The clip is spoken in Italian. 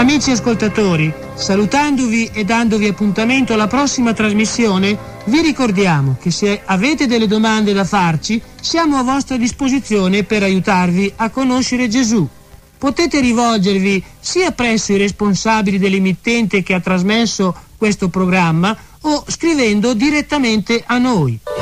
Amici ascoltatori, salutandovi e dandovi appuntamento alla prossima trasmissione, vi ricordiamo che se avete delle domande da farci, siamo a vostra disposizione per aiutarvi a conoscere Gesù. Potete rivolgervi sia presso i responsabili dell'emittente che ha trasmesso questo programma o scrivendo direttamente a noi.